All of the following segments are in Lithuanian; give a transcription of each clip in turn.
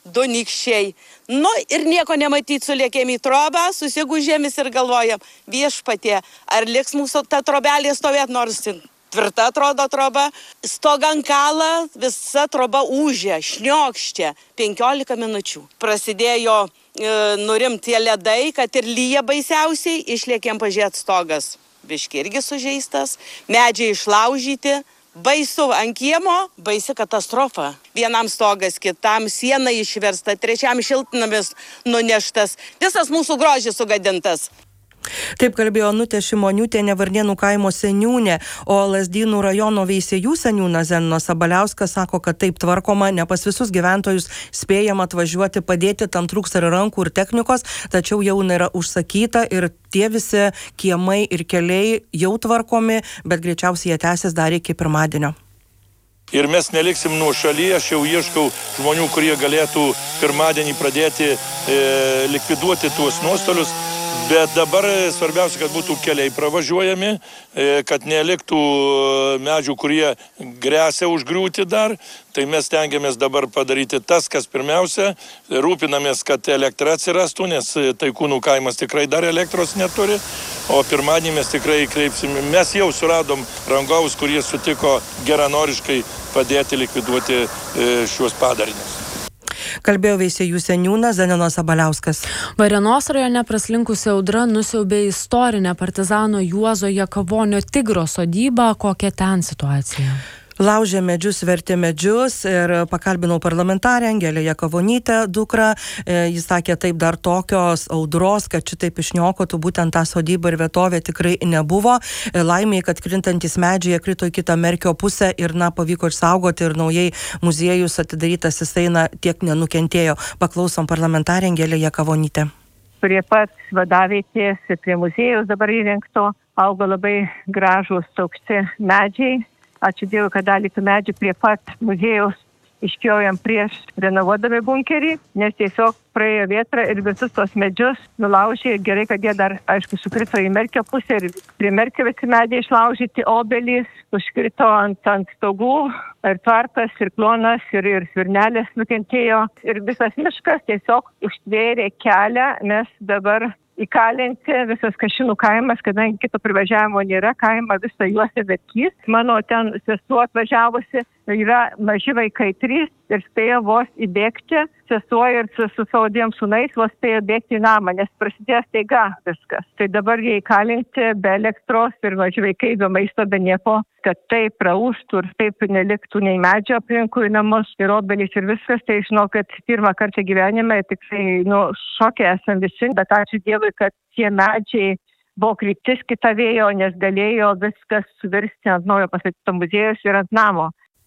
du nykščiai. Nu ir nieko nematyti, sulėkėm į trobą, susigūžėmis ir galvojam, viešpatie, ar liks mūsų ta trobelė stovėt, nors tvirta atrodo troba. Stogant kalą, visa troba ūžė, šniokščia, 15 minučių. Prasidėjo nurim tie ledai, kad ir lyja baisiausiai, išlėkėm pažiūrėt stogas. Biški irgi sužeistas, medžiai išlaužyti. Baisu ant kiemo, baisi katastrofa. Vienam stogas, kitam siena išversta, trečiam šiltnamis nuneštas. Visas mūsų grožis sugadintas. Taip kalbėjo Onutė Šimoniūtė, Varnėnų kaimo seniūnė, o Lazdynų rajono Veisiejų seniūnas Zenonas Sabaliauskas sako, kad taip tvarkoma, ne pas visus gyventojus spėjama atvažiuoti padėti, tam trūksta ir rankų ir technikos, tačiau jau yra užsakyta ir tie visi kiemai ir keliai jau tvarkomi, bet greičiausiai jie tęsis dar iki pirmadienio. Ir mes neliksim nuošaly, aš jau ieškau žmonių, kurie galėtų pirmadienį pradėti likviduoti tuos nuostolius. Bet dabar svarbiausia, kad būtų keliai pravažiuojami, kad neliktų medžių, kurie gresia užgriūti dar. Tai mes stengiamės dabar padaryti tas, kas pirmiausia, rūpinamės, kad elektra atsirastų, nes Taikūnų kaimas tikrai dar elektros neturi. O pirmadienį mes tikrai kreipsim, mes jau suradom rangovus, kurie sutiko geranoriškai padėti likviduoti šiuos padarinius. Kalbėjo Veisiejų seniūnas Zenonas Sabaliauskas. Varėnos rajone praslinkusi audra nusiaubė istorinę partizano Juozo Jakavonio Tigro sodybą. Kokia ten situacija? Laužė medžius, vertė medžius ir pakalbinau parlamentarę Angelę Jakavonytę, dukrą. Jis sakė, taip dar tokios audros, kad šitaip išniokotų būtent tą sodybą ir vietovę tikrai nebuvo. Laimė, kad krintantys medžiai krito į kitą Merkio pusę ir pavyko išsaugoti ir naujai muziejus atidarytas jisai tiek nenukentėjo. Paklausom parlamentarę Angelę Jakavonytę. Prie pat vadavietės ir prie muziejaus dabar įrengto augo labai gražūs aukšti medžiai. Ačiū Dievui, kad dalį tų medžių prie pat muziejaus išpjojom prieš renovuodami bunkerį, nes tiesiog praėjo vėtra ir visus tos medžius nulaužė. Gerai, kad jie dar, aišku, sukrito į Merkio pusę ir prie Merkio visi medžiai išlaužyti, obelys užkrito ant stogų, ir tvartas, ir klonas, ir svirnelės nukentėjo. Ir visas miškas tiesiog užtvėrė kelią, nes dabar įkalinti visas Kašinų kaimas, kadangi kito privažiavimo nėra, kaimą visą juosę verkys. Mano ten sesuo atvažiavusi, yra maži vaikai 3 ir spėjo vos įbėgti. Sesuo ir su savo 2 sūnais vos spėjo bėgti į namą, nes prasidėjo staiga viskas. Tai dabar jie įkalinti be elektros ir maži vaikai be maisto, be nieko, kad taip praūžtų ir taip neliktų nei medžio aplinkui namus ir obelys ir viskas. Tai žinau, kad pirmą kartą gyvenime tikrai šoke esam visi, bet ačiū Dievui, kad tie medžiai buvo kryptis kita vėjo, nes galėjo viskas suvirsti ant naujo pastatyto muziejaus ir ant namo.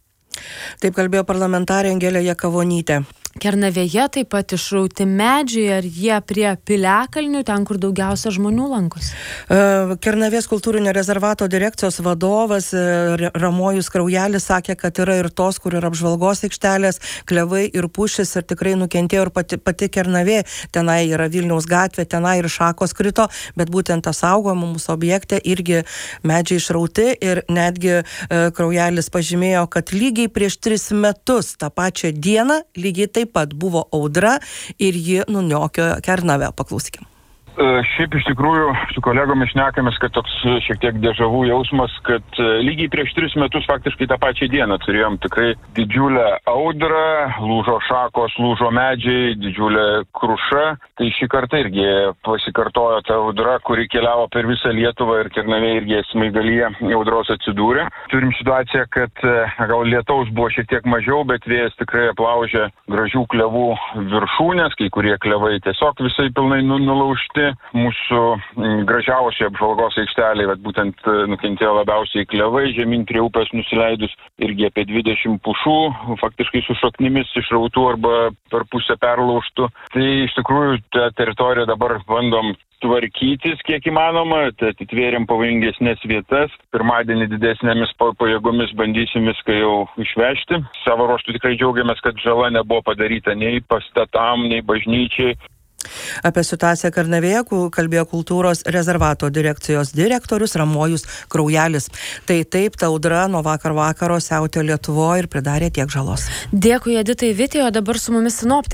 Taip kalbėjo parlamentarė Angelė Jakavonytė. Kernavėje taip pat išrauti medžiai, ar jie prie piliakalnių, ten, kur daugiausia žmonių lankosi? Kernavės kultūrinio rezervato direkcijos vadovas Ramojus Kraujelis sakė, kad yra ir tos, kur yra apžvalgos aikštelės, klevai ir pušis, ir tikrai nukentėjo ir pati Kernavė. Tenai yra Vilniaus gatvė, tenai ir šakos krito, bet būtent tas saugojimo mūsų objekte irgi medžiai išrauti ir netgi Kraujelis pažymėjo, kad lygiai prieš 3 metus tą pačią dieną lygiai taip pat buvo audra ir ji nuniokiojo Kernavę. Paklausykim. Šiaip iš tikrųjų su kolegomis šnekamės, kad toks šiek tiek dežavų jausmas, kad lygiai prieš 3 metus faktiškai tą pačią dieną turėjom tikrai didžiulę audrą, lūžo šakos, lūžo medžiai, didžiulė kruša. Tai šį kartą irgi pasikartojo ta audra, kuri keliavo per visą Lietuvą ir Kernavė irgi smaigalyje audros atsidūrė. Turim situaciją, kad gal lietaus buvo šiek tiek mažiau, bet vėjas tikrai aplaužė gražių klevų viršūnės, kai kurie klevai tiesiog visai pilnai nulaužti. Mūsų gražiausiai apžvalgos aikšteliai, būtent nukentėjo labiausiai klevai, žemyn prie upės nusileidus irgi apie 20 pušų, faktiškai su šaknimis išrautų arba per pusę perlaužtų. Tai iš tikrųjų tą teritoriją dabar bandom tvarkytis kiek įmanoma, atitvėrėm pavojingesnės vietas. Pirmadienį didesnėmis pajėgomis bandysim viską jau išvežti. Savo ruožtu tikrai džiaugiamės, kad žala nebuvo padaryta nei pastatam, nei bažnyčiai. Apie situaciją Kernavėje kalbėjo kultūros rezervato direkcijos direktorius Ramojus Kraujelis. Tai taip, ta audra nuo vakaro siautėjo Lietuvoje ir pridarė tiek žalos. Dėkui Editai Vitė, o dabar su mumis sinoptikas